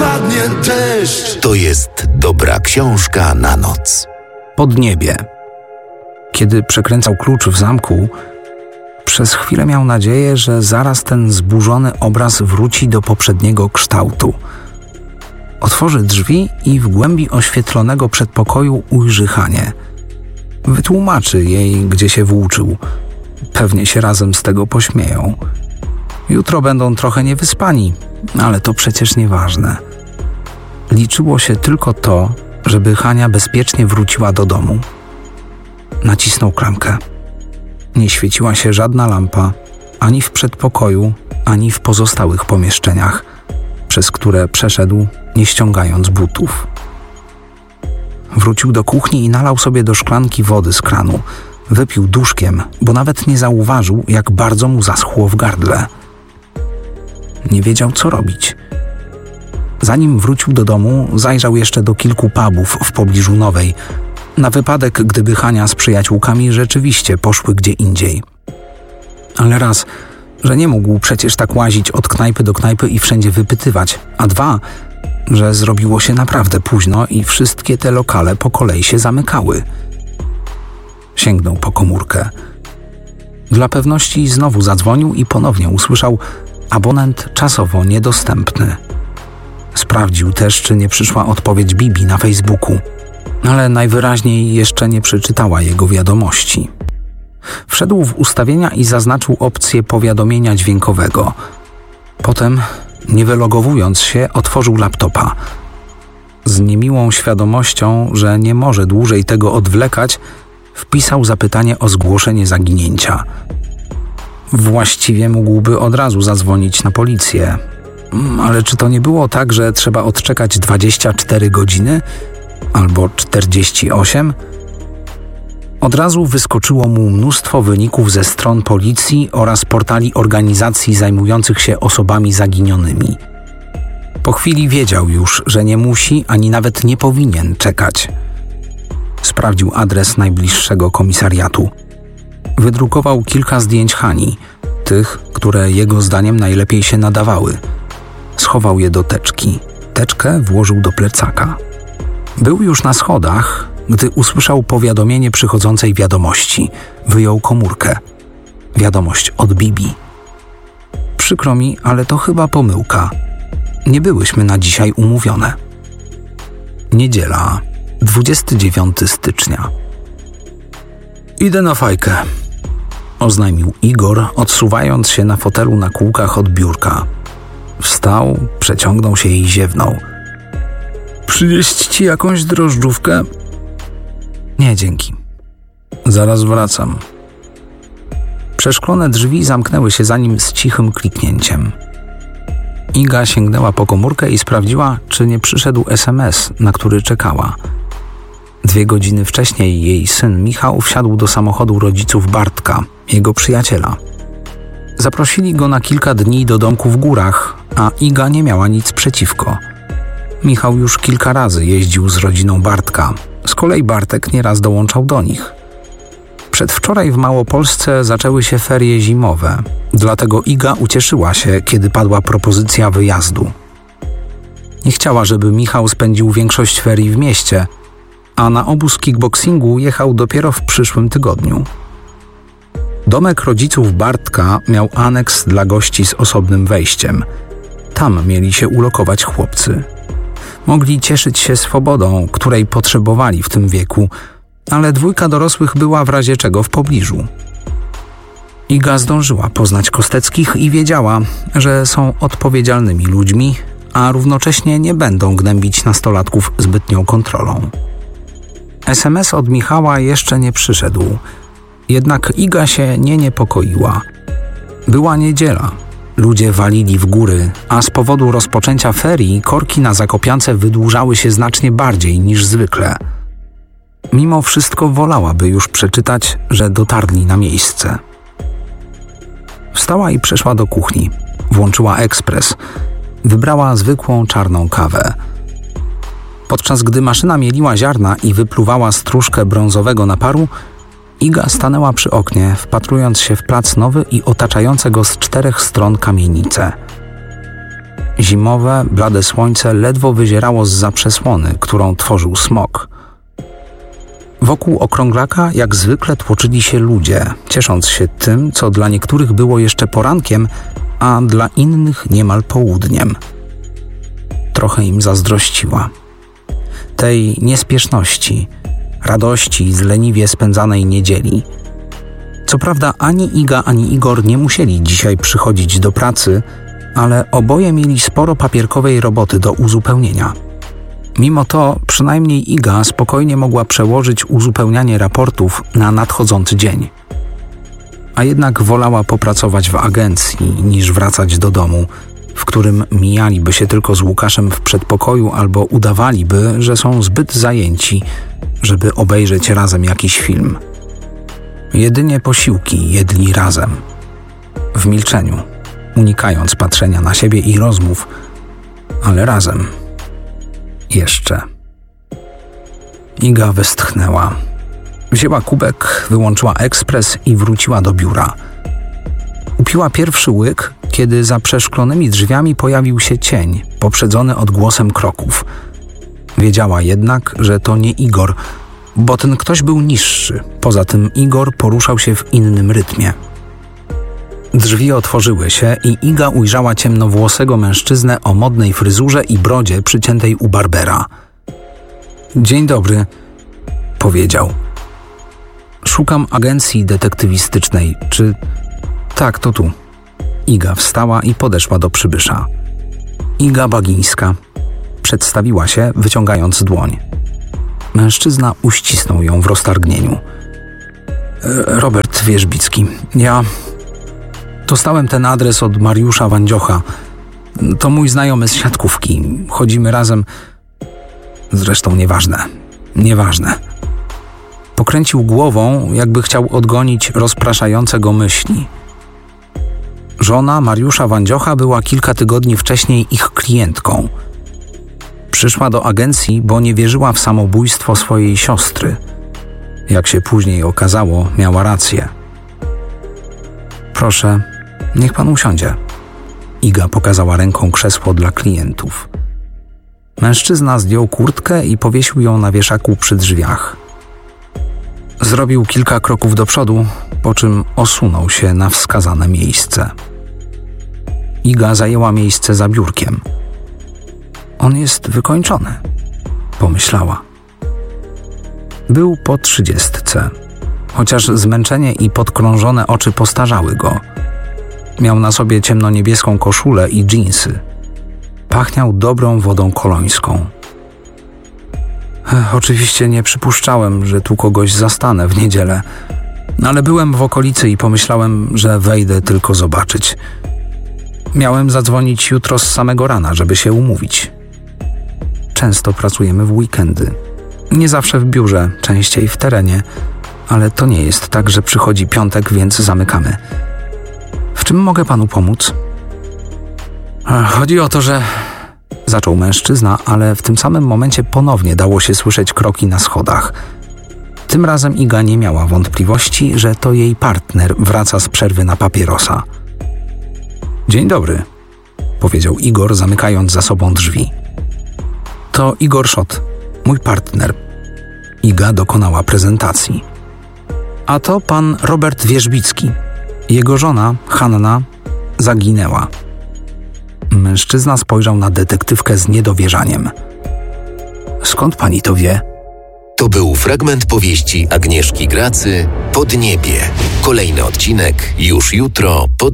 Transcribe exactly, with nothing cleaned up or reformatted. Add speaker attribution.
Speaker 1: padnie deszcz.
Speaker 2: To jest dobra książka na noc.
Speaker 3: Podniebie. Kiedy przekręcał klucz w zamku, przez chwilę miał nadzieję, że zaraz ten zburzony obraz wróci do poprzedniego kształtu. Otworzy drzwi i w głębi oświetlonego przedpokoju ujrzy Hanię. Wytłumaczy jej, gdzie się włóczył. Pewnie się razem z tego pośmieją. Jutro będą trochę niewyspani, ale to przecież nieważne. Liczyło się tylko to, żeby Hania bezpiecznie wróciła do domu. Nacisnął klamkę. Nie świeciła się żadna lampa, ani w przedpokoju, ani w pozostałych pomieszczeniach, przez które przeszedł, nie ściągając butów. Wrócił do kuchni i nalał sobie do szklanki wody z kranu. Wypił duszkiem, bo nawet nie zauważył, jak bardzo mu zaschło w gardle. Nie wiedział, co robić. Zanim wrócił do domu, zajrzał jeszcze do kilku pubów w pobliżu Nowej, na wypadek, gdyby Hania z przyjaciółkami rzeczywiście poszły gdzie indziej. Ale raz, że nie mógł przecież tak łazić od knajpy do knajpy i wszędzie wypytywać, a dwa, że zrobiło się naprawdę późno i wszystkie te lokale po kolei się zamykały. Sięgnął po komórkę. Dla pewności znowu zadzwonił i ponownie usłyszał: abonent czasowo niedostępny. Sprawdził też, czy nie przyszła odpowiedź Bibi na Facebooku, ale najwyraźniej jeszcze nie przeczytała jego wiadomości. Wszedł w ustawienia i zaznaczył opcję powiadomienia dźwiękowego. Potem, nie wylogowując się, otworzył laptopa. Z niemiłą świadomością, że nie może dłużej tego odwlekać, wpisał zapytanie o zgłoszenie zaginięcia. Właściwie mógłby od razu zadzwonić na policję. Ale czy to nie było tak, że trzeba odczekać dwadzieścia cztery godziny? Albo czterdzieści osiem? Od razu wyskoczyło mu mnóstwo wyników ze stron policji oraz portali organizacji zajmujących się osobami zaginionymi. Po chwili wiedział już, że nie musi ani nawet nie powinien czekać. Sprawdził adres najbliższego komisariatu. Wydrukował kilka zdjęć Hani, tych, które jego zdaniem najlepiej się nadawały. Schował je do teczki. Teczkę włożył do plecaka. Był już na schodach, gdy usłyszał powiadomienie przychodzącej wiadomości. Wyjął komórkę. Wiadomość od Bibi. Przykro mi, ale to chyba pomyłka. Nie byłyśmy na dzisiaj umówione. Niedziela, dwudziestego dziewiątego stycznia. Idę na fajkę, oznajmił Igor, odsuwając się na fotelu na kółkach od biurka. Wstał, przeciągnął się i ziewnął. Przynieść ci jakąś drożdżówkę? Nie, dzięki. Zaraz wracam. Przeszklone drzwi zamknęły się za nim z cichym kliknięciem. Iga sięgnęła po komórkę i sprawdziła, czy nie przyszedł es em es, na który czekała. Dwie godziny wcześniej jej syn Michał wsiadł do samochodu rodziców Bartka, jego przyjaciela. Zaprosili go na kilka dni do domku w górach, a Iga nie miała nic przeciwko. Michał już kilka razy jeździł z rodziną Bartka. Z kolei Bartek nieraz dołączał do nich. Przedwczoraj w Małopolsce zaczęły się ferie zimowe, dlatego Iga ucieszyła się, kiedy padła propozycja wyjazdu. Nie chciała, żeby Michał spędził większość ferii w mieście, a na obóz kickboxingu jechał dopiero w przyszłym tygodniu. Domek rodziców Bartka miał aneks dla gości z osobnym wejściem. Tam mieli się ulokować chłopcy. Mogli cieszyć się swobodą, której potrzebowali w tym wieku, ale dwójka dorosłych była w razie czego w pobliżu. Iga zdążyła poznać Kosteckich i wiedziała, że są odpowiedzialnymi ludźmi, a równocześnie nie będą gnębić nastolatków zbytnią kontrolą. es em es od Michała jeszcze nie przyszedł, jednak Iga się nie niepokoiła. Była niedziela. Ludzie walili w góry, a z powodu rozpoczęcia ferii korki na Zakopiance wydłużały się znacznie bardziej niż zwykle. Mimo wszystko wolałaby już przeczytać, że dotarli na miejsce. Wstała i przeszła do kuchni. Włączyła ekspres. Wybrała zwykłą czarną kawę. Podczas gdy maszyna mieliła ziarna i wypluwała stróżkę brązowego naparu, Iga stanęła przy oknie, wpatrując się w plac Nowy i otaczające go z czterech stron kamienice. Zimowe, blade słońce ledwo wyzierało zza przesłony, którą tworzył smog. Wokół okrąglaka jak zwykle tłoczyli się ludzie, ciesząc się tym, co dla niektórych było jeszcze porankiem, a dla innych niemal południem. Trochę im zazdrościła. Tej niespieszności, radości z leniwie spędzanej niedzieli. Co prawda ani Iga, ani Igor nie musieli dzisiaj przychodzić do pracy, ale oboje mieli sporo papierkowej roboty do uzupełnienia. Mimo to przynajmniej Iga spokojnie mogła przełożyć uzupełnianie raportów na nadchodzący dzień. A jednak wolała popracować w agencji niż wracać do domu, w którym mijaliby się tylko z Łukaszem w przedpokoju albo udawaliby, że są zbyt zajęci, żeby obejrzeć razem jakiś film. Jedynie posiłki jedli razem, w milczeniu, unikając patrzenia na siebie i rozmów, ale razem. Jeszcze. Iga westchnęła. Wzięła kubek, wyłączyła ekspres i wróciła do biura. Upiła pierwszy łyk, kiedy za przeszklonymi drzwiami pojawił się cień, poprzedzony odgłosem kroków. Wiedziała jednak, że to nie Igor, bo ten ktoś był niższy. Poza tym Igor poruszał się w innym rytmie. Drzwi otworzyły się i Iga ujrzała ciemnowłosego mężczyznę o modnej fryzurze i brodzie przyciętej u barbera. Dzień dobry, powiedział. Szukam agencji detektywistycznej. Czy... Tak, to tu. Iga wstała i podeszła do przybysza. Iga Bagińska. Przedstawiła się, wyciągając dłoń. Mężczyzna uścisnął ją w roztargnieniu. Robert Wierzbicki. Ja... Dostałem ten adres od Mariusza Wandziocha. To mój znajomy z siatkówki. Chodzimy razem... Zresztą nieważne. Nieważne. Pokręcił głową, jakby chciał odgonić rozpraszające go myśli. Żona Mariusza Wandziocha była kilka tygodni wcześniej ich klientką. Przyszła do agencji, bo nie wierzyła w samobójstwo swojej siostry. Jak się później okazało, miała rację. Proszę, niech pan usiądzie. Iga pokazała ręką krzesło dla klientów. Mężczyzna zdjął kurtkę i powiesił ją na wieszaku przy drzwiach. Zrobił kilka kroków do przodu, po czym osunął się na wskazane miejsce. Iga zajęła miejsce za biurkiem. On jest wykończony, pomyślała. Był po trzydziestce, chociaż zmęczenie i podkrążone oczy postarzały go. Miał na sobie ciemnoniebieską koszulę i dżinsy. Pachniał dobrą wodą kolońską. Ech, oczywiście nie przypuszczałem, że tu kogoś zastanę w niedzielę, ale byłem w okolicy i pomyślałem, że wejdę tylko zobaczyć. Miałem zadzwonić jutro z samego rana, żeby się umówić. Często pracujemy w weekendy. Nie zawsze w biurze, częściej w terenie, ale to nie jest tak, że przychodzi piątek, więc zamykamy. W czym mogę panu pomóc? Chodzi o to, że... Zaczął mężczyzna, ale w tym samym momencie ponownie dało się słyszeć kroki na schodach. Tym razem Iga nie miała wątpliwości, że to jej partner wraca z przerwy na papierosa. Dzień dobry, powiedział Igor, zamykając za sobą drzwi. To Igor Szot, mój partner. Iga dokonała prezentacji. A to pan Robert Wierzbicki. Jego żona, Hanna, zaginęła. Mężczyzna spojrzał na detektywkę z niedowierzaniem. Skąd pani to wie?
Speaker 2: To był fragment powieści Agnieszki Gracy Podniebie. Kolejny odcinek już jutro po